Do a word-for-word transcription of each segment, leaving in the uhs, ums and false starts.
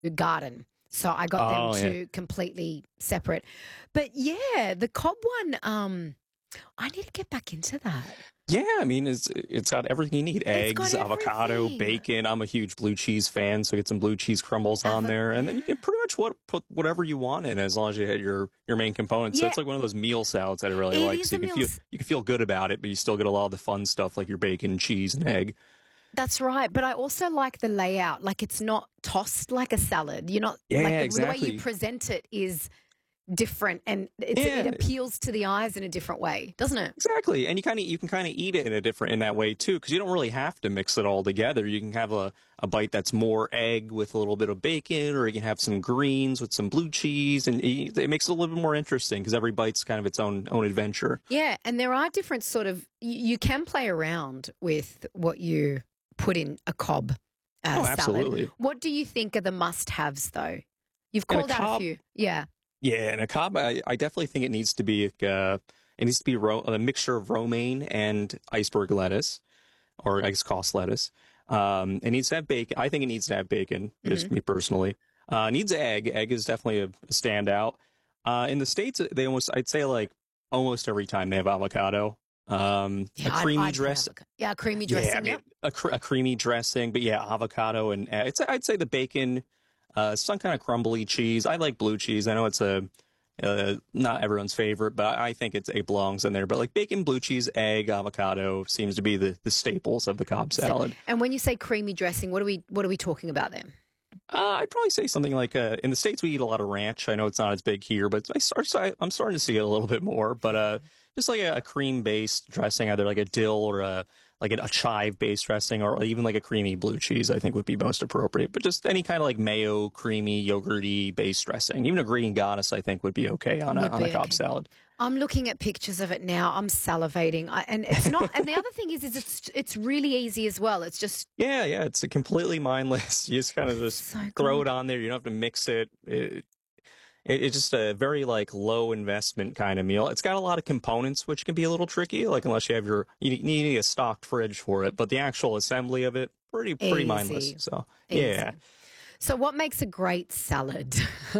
garden. So I got them Oh, yeah. two completely separate. But yeah, the Cobb one, um, I need to get back into that. Yeah, I mean, it's it's got everything you need: It's got eggs, avocado, everything. bacon. I'm a huge blue cheese fan, so get some blue cheese crumbles on Avo- there, and then you yeah. can pretty much what put whatever you want in, as long as you had your your main components. So Yeah, it's like one of those meal salads that I really it like. is So a you can meal. feel you can feel good about it, but you still get a lot of the fun stuff like your bacon, cheese, and egg. That's right. But I also like the layout. Like it's not tossed like a salad. You're not like Yeah, the, the way you exactly. present it is different and it's it Yeah, appeals to the eyes in a different way, doesn't it? exactly. And you kind of you can kind of eat it in a different in that way too, because you don't really have to mix it all together. You can have a, a bite that's more egg with a little bit of bacon, or you can have some greens with some blue cheese, and it it makes it a little bit more interesting because every bite's kind of its own own adventure. Yeah, and there are different sort of you, you can play around with what you put in a Cobb uh, Oh, salad. absolutely. What do you think are the must-haves though? You've And a called out a Cobb, few. Yeah. yeah, and a Cobb, I, I definitely think it needs to be uh, it needs to be ro- a mixture of romaine and iceberg lettuce, or I guess cost lettuce. Um, it needs to have bacon. I think it needs to have bacon, Hmm. just me personally. Uh, it needs egg. Egg is definitely a, a standout. Uh, in the States, they almost, I'd say like almost every time they have avocado. Um, a Yeah, I'd, creamy I'd put dress. avocado. Yeah, creamy Yeah, I dressing. mean, Yep. a, cr- a creamy dressing, but yeah, avocado and uh, it's, I'd say the bacon, uh, some kind of crumbly cheese. I like blue cheese. I know it's a, uh, not everyone's favorite, but I think it's, it belongs in there. But like bacon, blue cheese, egg, avocado seems to be the, the staples of the Cobb So, salad. and when you say creamy dressing, what are we what are we talking about then? Uh, I'd probably say something like uh, in the States, we eat a lot of ranch. I know it's not as big here, but I start, so I'm starting to see it a little bit more. But uh, just like a, a cream based dressing, either like a dill or a like a, a chive based dressing, or even like a creamy blue cheese, I think would be most appropriate. But just any kind of like mayo, creamy, yogurty based dressing, even a green goddess, I think would be okay on a Would on a be Cobb okay. salad. I'm looking at pictures of it now. I'm salivating, I, and it's not. And the other thing is, is it's it's really easy as well. It's just Yeah, yeah, it's a completely mindless. You just kind of just so throw it good. on there. You don't have to mix it. It, It, it's just a very like low investment kind of meal. It's got a lot of components, which can be a little tricky. Like unless you have your you need you need a stocked fridge for it, but the actual assembly of it pretty pretty mindless. Easy, So yeah. easy. So, what makes a great salad,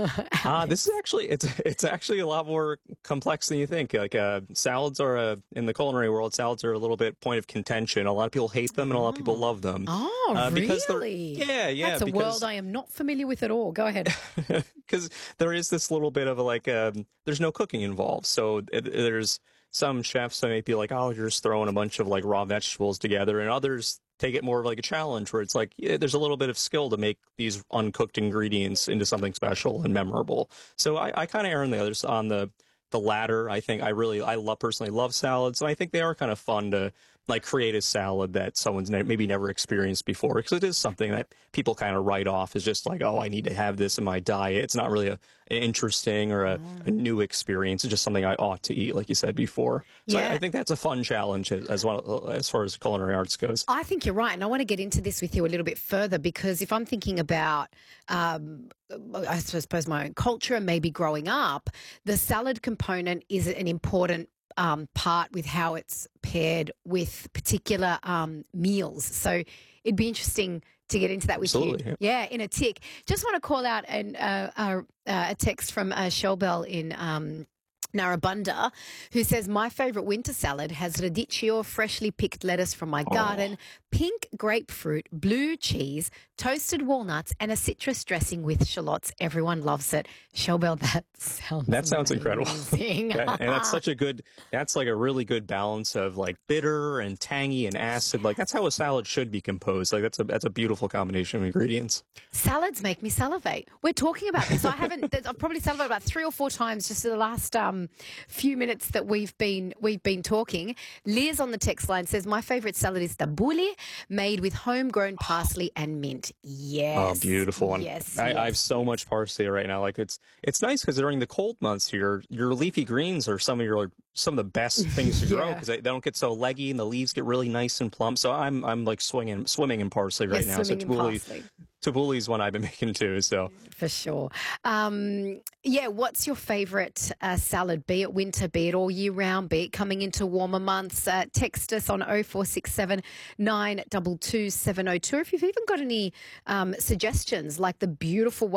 Uh, this is Alex? actually it's it's actually a lot more complex than you think. Like uh, salads are a in the culinary world, salads are a little bit point of contention. A lot of people hate them, and a lot of people Oh, love them oh, uh, because they're really? yeah yeah That's a world because I am not familiar with at all. Go ahead. because there is this little bit of a, like um, there's no cooking involved, so it, there's some chefs that may be like, oh, you're just throwing a bunch of like raw vegetables together, and others take it more of like a challenge where it's like yeah, there's a little bit of skill to make these uncooked ingredients into something special and memorable. So I, I kind of err on the others on the the latter. I think I really I love personally love salads, and I think they are kind of fun to like create a salad that someone's ne- maybe never experienced before, because it is something that people kind of write off as just like, oh, I need to have this in my diet. It's not really a, an interesting or a, a Mm. new experience. It's just something I ought to eat, like you said before. So I, I Yeah, think that's a fun challenge as, as well as far as culinary arts goes. I think you're right. And I want to get into this with you a little bit further because if I'm thinking about, um, I suppose, my own culture and maybe growing up, the salad component is an important um, part with how it's paired with particular um, meals. So it'd be interesting to get into that with you. Absolutely. Yeah, in a tick. Just want to call out an, uh, uh, uh, a text from uh, Shelbel in um, Narrabundah, who says, my favourite winter salad has radicchio, freshly picked lettuce from my Oh, garden, pink grapefruit, blue cheese, toasted walnuts, and a citrus dressing with shallots. Everyone loves it. Shelbel, that sounds that sounds incredible. amazing. That- and that's such a good, that's like a really good balance of like bitter and tangy and acid. Like that's how a salad should be composed. Like that's a, that's a beautiful combination of ingredients. Salads make me salivate. We're talking about this. I haven't. I've probably salivated about three or four times just in the last um, few minutes that we've been we've been talking. Liz on the text line says my favourite salad is tabbouleh, made with homegrown parsley and mint. Oh, Yes, beautiful one. yes, I, I have yes, so yes. much parsley right now. Like it's it's nice because during the cold months here, your leafy greens are some of your some of the best things to grow Yeah, because they, they don't get so leggy and the leaves get really nice and plump. So I'm I'm like swinging swimming in parsley right yes, now. So swimming in tabbouleh parsley. tabbouleh is one I've been making too. So For sure. Um, yeah, what's your favourite uh, salad, be it winter, be it all year round, be it coming into warmer months? Uh, text us on oh four six seven, nine two two, seven oh two. If you've even got any um, suggestions, like the beautiful